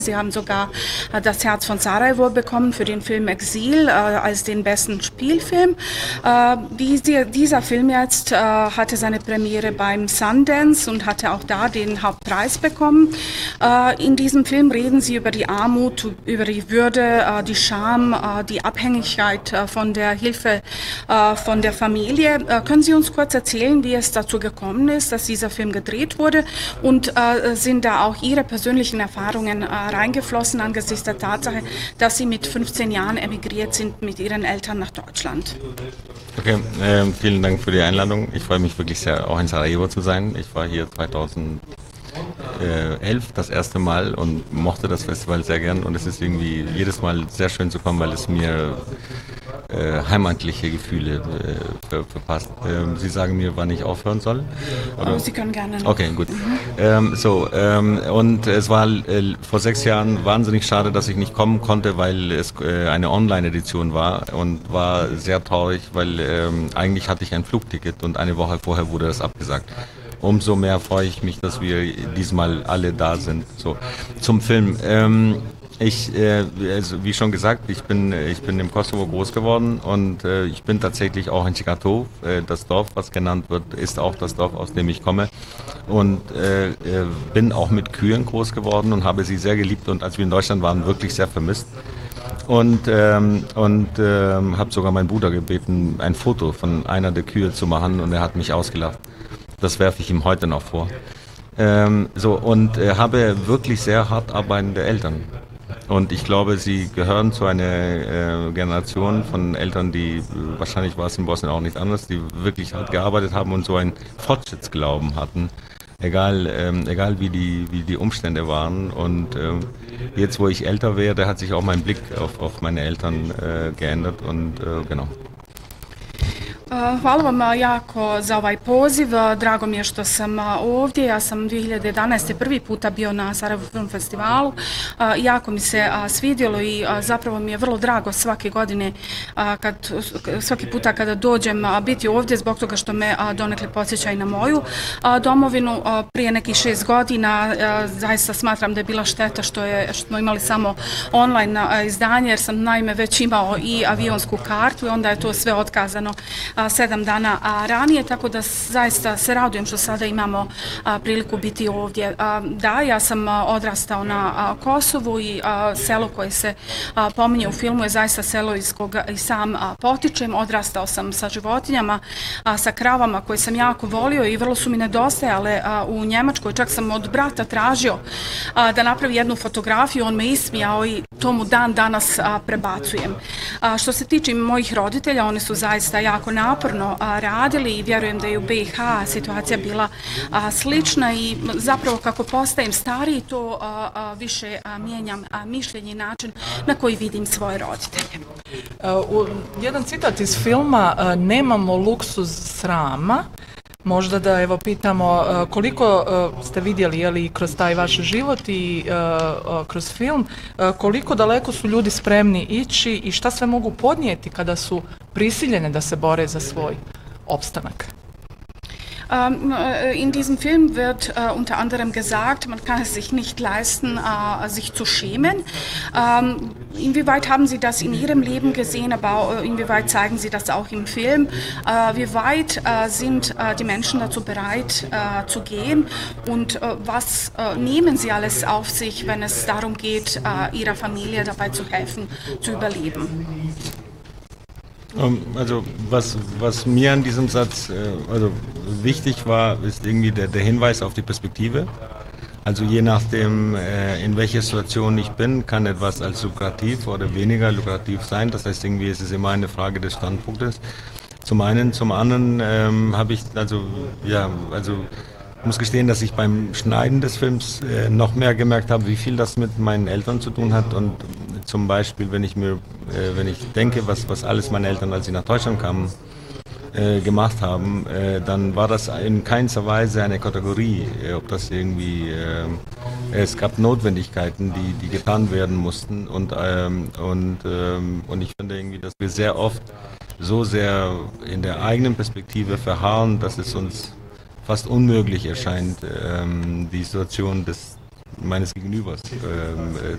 Sie haben sogar das Herz von Sarajevo bekommen für den Film Exil als den besten Spielfilm. Dieser Film jetzt hatte seine Premiere beim Sundance und hatte auch da den Hauptpreis bekommen. In diesem Film reden sie über die Armut, über die Würde, die Scham, die Abhängigkeit von der Hilfe von der Familie. Können Sie uns kurz erzählen, wie es dazu gekommen ist, dass dieser Film gedreht wurde und sind da auch Ihre persönlichen Erfahrungen reingeflossen angesichts der Tatsache, dass Sie mit 15 Jahren emigriert sind mit Ihren Eltern nach Deutschland? Okay, vielen Dank für die Einladung. Ich freue mich wirklich sehr, auch in Sarajevo zu sein. Ich war hier 2011 das erste Mal und mochte das Festival sehr gern und es ist irgendwie jedes Mal sehr schön zu kommen, weil es mir heimatliche Gefühle verpasst. Sie sagen mir, wann ich aufhören soll? Oder? Sie können gerne. Okay, gut. Und es war vor 6 Jahren wahnsinnig schade, dass ich nicht kommen konnte, weil es eine Online-Edition war und war sehr traurig, weil eigentlich hatte ich ein Flugticket und eine Woche vorher wurde das abgesagt. Umso mehr freue ich mich, dass wir diesmal alle da sind. So, zum Film. Also wie schon gesagt, ich bin im Kosovo groß geworden und ich bin tatsächlich auch in Cigato, das Dorf, was genannt wird, ist auch das Dorf, aus dem ich komme und bin auch mit Kühen groß geworden und habe sie sehr geliebt und als wir in Deutschland waren, wirklich sehr vermisst. Und habe sogar meinen Bruder gebeten, ein Foto von einer der Kühe zu machen und er hat mich ausgelacht. Das werfe ich ihm heute noch vor. Habe wirklich sehr hart arbeitende Eltern. Und ich glaube, sie gehören zu einer Generation von Eltern, die, wahrscheinlich war es in Bosnien auch nicht anders, die wirklich hart gearbeitet haben und so einen Fortschrittsglauben hatten, egal wie die Umstände waren. Und jetzt, wo ich älter werde, hat sich auch mein Blick auf meine Eltern geändert und genau. Hvala vam jako za ovaj poziv, drago mi je što sam ovdje, ja sam 2011. prvi puta bio na Sarajevo Film Festivalu, jako mi se svidjelo i zapravo mi je vrlo drago svake godine, svaki puta kada dođem biti ovdje zbog toga što me donekle podsjeća i na moju domovinu. Prije nekih 6 godina zaista smatram da je bila šteta što smo imali samo online izdanje jer sam naime već imao i avionsku kartu i onda je to sve otkazano 7 dana ranije, tako da zaista se radujem što sada imamo priliku biti ovdje. Da, ja sam odrastao na Kosovu i selo koje se pominje u filmu je zaista selo iz koga i sam potičem. Odrastao sam sa životinjama, sa kravama koje sam jako volio i vrlo su mi nedostajale u Njemačkoj. Čak sam od brata tražio da napravi jednu fotografiju, on me ismijao i to mu dan danas prebacujem. Što se tiče mojih roditelja, oni su zaista jako naporno radili i vjerujem da je u BiH situacija bila slična i zapravo kako postajem stariji to više mijenjam mišljenje i način na koji vidim svoje roditelje. Jedan citat iz filma, nemamo luksuz srama. Možda da evo pitamo koliko ste vidjeli je li kroz taj vaš život i kroz film, koliko daleko su ljudi spremni ići i šta sve mogu podnijeti kada su prisiljene da se bore za svoj opstanak? In diesem Film wird unter anderem gesagt, man kann es sich nicht leisten, sich zu schämen. Inwieweit haben Sie das in Ihrem Leben gesehen, aber inwieweit zeigen Sie das auch im Film? Wie weit sind die Menschen dazu bereit zu gehen und was nehmen Sie alles auf sich, wenn es darum geht, Ihrer Familie dabei zu helfen, zu überleben? Also was mir an diesem Satz wichtig war, ist irgendwie der Hinweis auf die Perspektive. Also je nachdem, in welcher Situation ich bin, kann etwas als lukrativ oder weniger lukrativ sein. Das heißt, irgendwie ist es immer eine Frage des Standpunktes. Zum einen, zum anderen habe ich ich muss gestehen, dass ich beim Schneiden des Films noch mehr gemerkt habe, wie viel das mit meinen Eltern zu tun hat. Und zum Beispiel, wenn ich denke, was alles meine Eltern, als sie nach Deutschland kamen, gemacht haben, dann war das in keinster Weise eine Kategorie, ob das irgendwie, es gab Notwendigkeiten, die getan werden mussten und ich finde irgendwie, dass wir sehr oft so sehr in der eigenen Perspektive verharren, dass es uns fast unmöglich erscheint, die Situation meines Gegenübers